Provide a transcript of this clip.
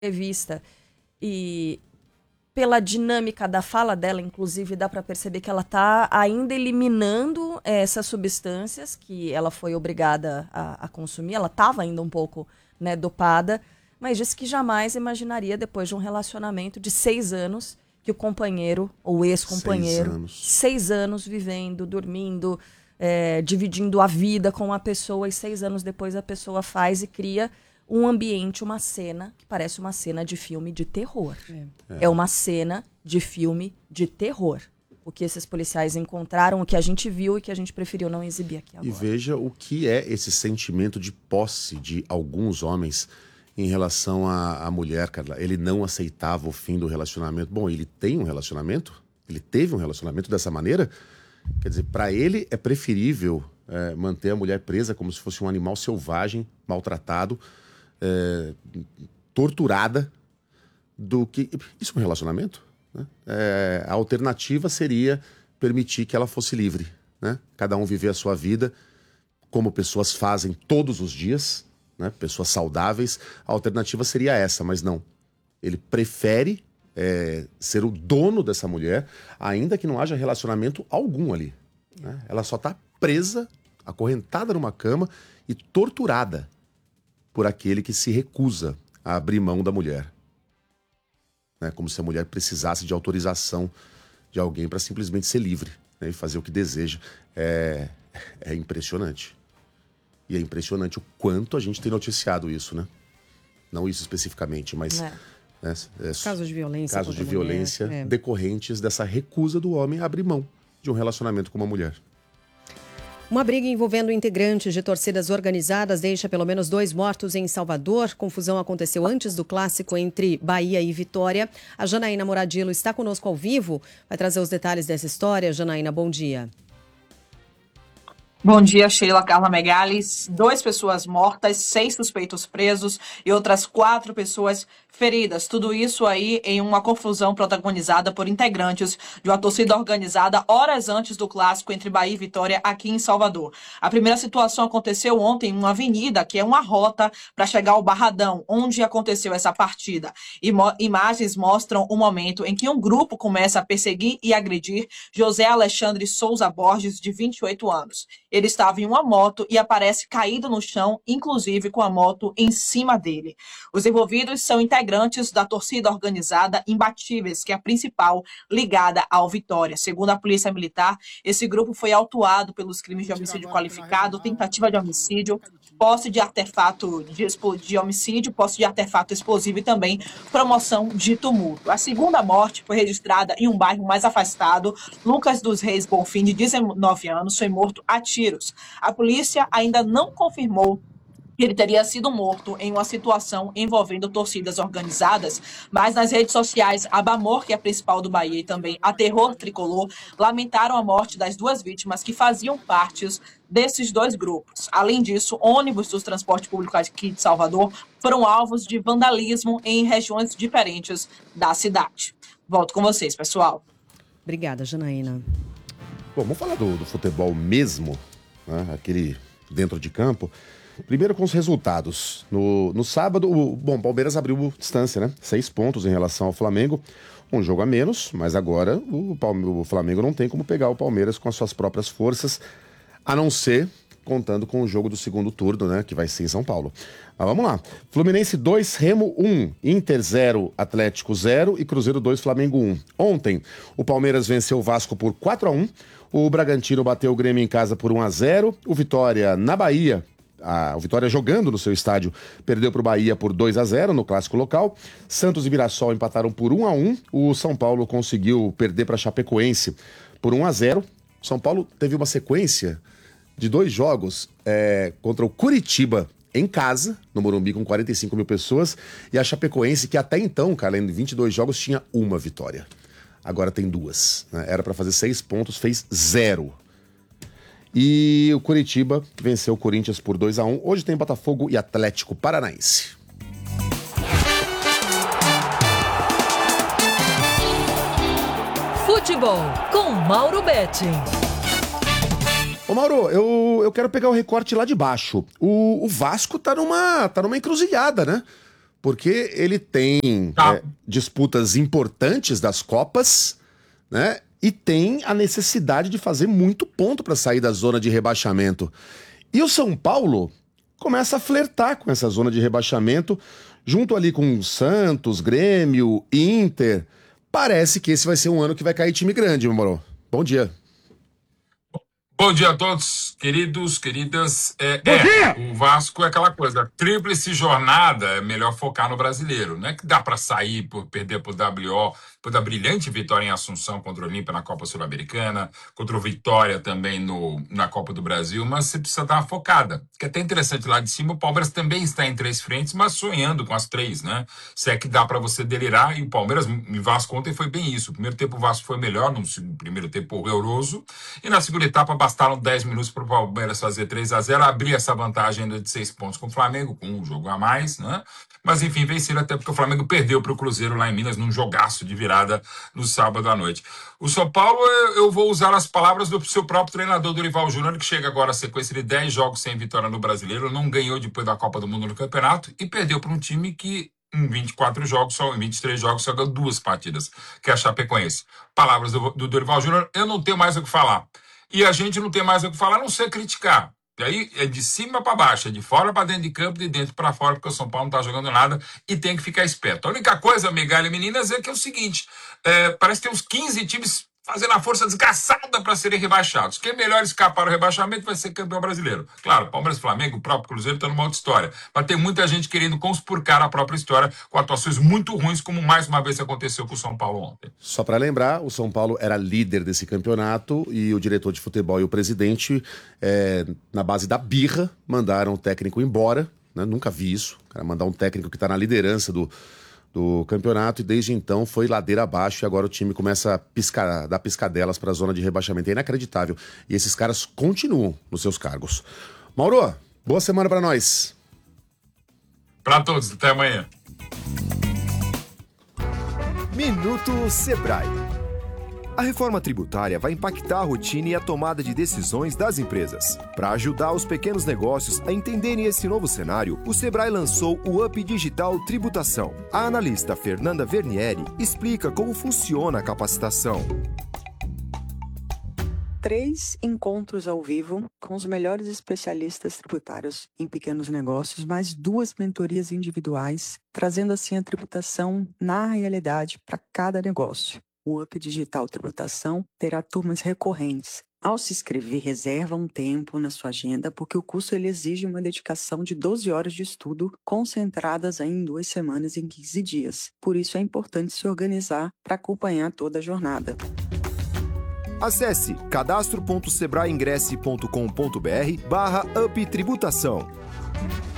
entrevista. E pela dinâmica da fala dela, inclusive, dá para perceber que ela está ainda eliminando essas substâncias que ela foi obrigada a consumir. Ela estava ainda um pouco, né, dopada, mas disse que jamais imaginaria, depois de um relacionamento de 6 anos, que o companheiro, ou ex-companheiro, 6 anos vivendo, dormindo, dividindo a vida com a pessoa, e 6 anos depois a pessoa faz e cria um ambiente, uma cena, que parece uma cena de filme de terror. É uma cena de filme de terror. O que esses policiais encontraram, o que a gente viu e que a gente preferiu não exibir aqui agora. E veja o que é esse sentimento de posse de alguns homens em relação à mulher, Carla. Ele não aceitava o fim do relacionamento. Bom, ele tem um relacionamento? Ele teve um relacionamento dessa maneira? Quer dizer, para ele é preferível manter a mulher presa como se fosse um animal selvagem, maltratado, torturada, do que... Isso é um relacionamento? Né? A alternativa seria permitir que ela fosse livre, né? Cada um viver a sua vida como pessoas fazem todos os dias, né? Pessoas saudáveis. A alternativa seria essa, mas não. Ele prefere ser o dono dessa mulher, ainda que não haja relacionamento algum ali, né? Ela só está presa, acorrentada numa cama e torturada por aquele que se recusa a abrir mão da mulher. Né? Como se a mulher precisasse de autorização de alguém para simplesmente ser livre, né? E fazer o que deseja. É impressionante. E é impressionante o quanto a gente tem noticiado isso, né? Não isso especificamente, mas... Casos de violência. Casos de violência decorrentes dessa recusa do homem a abrir mão de um relacionamento com uma mulher. Uma briga envolvendo integrantes de torcidas organizadas deixa pelo menos 2 mortos em Salvador. Confusão aconteceu antes do clássico entre Bahia e Vitória. A Janaína Moradillo está conosco ao vivo. Vai trazer os detalhes dessa história. Janaína, bom dia. Bom dia, Sheila, Carla Megali. 2 pessoas mortas, 6 suspeitos presos e outras 4 pessoas feridas. Tudo isso aí em uma confusão protagonizada por integrantes de uma torcida organizada horas antes do clássico entre Bahia e Vitória aqui em Salvador. A primeira situação aconteceu ontem em uma avenida, que é uma rota para chegar ao Barradão, onde aconteceu essa partida. Imagens mostram o momento em que um grupo começa a perseguir e agredir José Alexandre Souza Borges, de 28 anos. Ele estava em uma moto e aparece caído no chão, inclusive com a moto em cima dele. Os envolvidos são integrantes da torcida organizada Imbatíveis, que é a principal ligada ao Vitória. Segundo a Polícia Militar, esse grupo foi autuado pelos crimes de homicídio qualificado, tentativa de homicídio, posse de artefato de homicídio, posse de artefato explosivo e também promoção de tumulto. A segunda morte foi registrada em um bairro mais afastado. Lucas dos Reis Bonfim, de 19 anos, foi morto a tiros. A polícia ainda não confirmou que ele teria sido morto em uma situação envolvendo torcidas organizadas, mas nas redes sociais, a Bamor, que é a principal do Bahia, e também a Terror Tricolor, lamentaram a morte das 2 vítimas que faziam parte desses 2 grupos. Além disso, ônibus dos transportes públicos aqui de Salvador foram alvos de vandalismo em regiões diferentes da cidade. Volto com vocês, pessoal. Obrigada, Janaína. Bom, vamos falar do futebol mesmo, né? Aquele dentro de campo. Primeiro com os resultados. No sábado, o Palmeiras abriu distância, né? 6 pontos em relação ao Flamengo. Um jogo a menos, mas agora o Flamengo não tem como pegar o Palmeiras com as suas próprias forças, a não ser contando com o jogo do segundo turno, né? Que vai ser em São Paulo. Mas vamos lá. Fluminense 2, Remo 1, Inter 0, Atlético 0 e Cruzeiro 2, Flamengo 1. Ontem, o Palmeiras venceu o Vasco por 4-1. O Bragantino bateu o Grêmio em casa por 1-0. O Vitória na Bahia... O Vitória jogando no seu estádio perdeu para o Bahia por 2-0 no clássico local. Santos e Mirassol empataram por 1-1. O São Paulo conseguiu perder para a Chapecoense por 1-0. São Paulo teve uma sequência de 2 jogos contra o Curitiba em casa, no Morumbi, com 45 mil pessoas, e a Chapecoense, que até então, cara, em 22 jogos tinha 1 vitória. Agora tem 2. Né? Era para fazer 6 pontos, fez 0. E o Curitiba venceu o Corinthians por 2-1. Hoje tem Botafogo e Atlético Paranaense. Futebol com Mauro Betting. Ô Mauro, eu quero pegar o recorte lá de baixo. O Vasco tá numa encruzilhada, né? porque ele tem disputas importantes das Copas, né? E tem a necessidade de fazer muito ponto para sair da zona de rebaixamento. E o São Paulo começa a flertar com essa zona de rebaixamento, junto ali com Santos, Grêmio, Inter. Parece que esse vai ser um ano que vai cair time grande, meu moro. Bom dia. Bom dia a todos, queridos, queridas. Bom dia! O Vasco é aquela coisa, tríplice jornada, é melhor focar no brasileiro. Não é que dá para sair, perder pro WO, por da brilhante vitória em Assunção contra o Olímpia na Copa Sul-Americana, contra o Vitória também na Copa do Brasil, mas você precisa dar uma focada. Que é até interessante, lá de cima o Palmeiras também está em 3 frentes, mas sonhando com as 3, né? Se é que dá para você delirar, e o Palmeiras, e Vasco ontem foi bem isso. O primeiro tempo o Vasco foi melhor, no primeiro tempo horroroso, e na segunda etapa bastaram 10 minutos para o Palmeiras fazer 3-0, abrir essa vantagem ainda de 6 pontos com o Flamengo, com um jogo a mais, né? Mas enfim, venceram até porque o Flamengo perdeu para o Cruzeiro lá em Minas num jogaço de virada no sábado à noite. O São Paulo, eu vou usar as palavras do seu próprio treinador, Dorival Júnior, que chega agora a sequência de 10 jogos sem vitória no Brasileiro, não ganhou depois da Copa do Mundo no campeonato e perdeu para um time que em 24 jogos, só em 23 jogos, só ganhou 2 partidas, que é a Chapecoense. Palavras do Dorival Júnior, eu não tenho mais o que falar. E a gente não tem mais o que falar, a não ser criticar. E aí é de cima para baixo, é de fora para dentro de campo, de dentro para fora, porque o São Paulo não está jogando nada e tem que ficar esperto. A única coisa, Megali e meninas, é que é o seguinte, parece que tem uns 15 times fazendo a força desgraçada para serem rebaixados. Quem melhor escapar do rebaixamento vai ser campeão brasileiro. Claro, Palmeiras, Flamengo, o próprio Cruzeiro está numa outra história. Mas tem muita gente querendo conspurcar a própria história com atuações muito ruins, como mais uma vez aconteceu com o São Paulo ontem. Só para lembrar, o São Paulo era líder desse campeonato e o diretor de futebol e o presidente, na base da birra, mandaram o técnico embora. Né? Nunca vi isso. Cara, mandar um técnico que está na liderança do campeonato e desde então foi ladeira abaixo e agora o time começa a dar piscadelas para a zona de rebaixamento. É inacreditável. E esses caras continuam nos seus cargos. Mauro, boa semana para nós. Para todos, até amanhã. Minuto Sebrae. A reforma tributária vai impactar a rotina e a tomada de decisões das empresas. Para ajudar os pequenos negócios a entenderem esse novo cenário, o Sebrae lançou o Up Digital Tributação. A analista Fernanda Vernieri explica como funciona a capacitação. 3 encontros ao vivo com os melhores especialistas tributários em pequenos negócios, mais 2 mentorias individuais, trazendo assim a tributação na realidade para cada negócio. O Up Digital Tributação terá turmas recorrentes. Ao se inscrever, reserva um tempo na sua agenda, porque o curso ele exige uma dedicação de 12 horas de estudo, concentradas em 2 semanas em 15 dias. Por isso é importante se organizar para acompanhar toda a jornada. Acesse cadastro.sebraeingresse.com.br/uptributação.